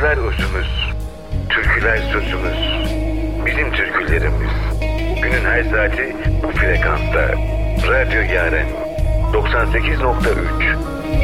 Sazlar özümüz, türküler sözümüz, bizim türkülerimiz. Günün her saati bu frekansta. Radyo Yaren 98.3